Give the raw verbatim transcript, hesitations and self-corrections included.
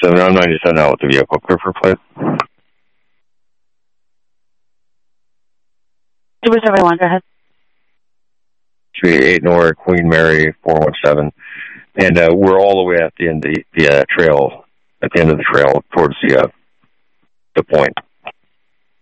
seven. I'm ninety-seven out with the vehicle. Clear for plate. Whichever one, go ahead. three eight Nora, Queen Mary, four one seven. And uh, we're all the way at the end of the, the uh, trail, at the end of the trail towards the, uh, the point.